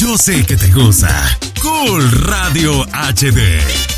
Yo sé que te gusta. Cool Radio HD.